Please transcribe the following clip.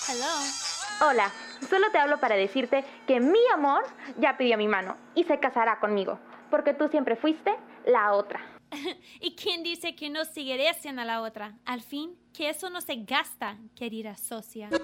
Hello. Hola, solo te hablo para decirte que mi amor ya pidió mi mano y se casará conmigo, porque tú siempre fuiste la otra. ¿Y quién dice que no seguiré siendo la otra? Al fin, que eso no se gasta, querida socia.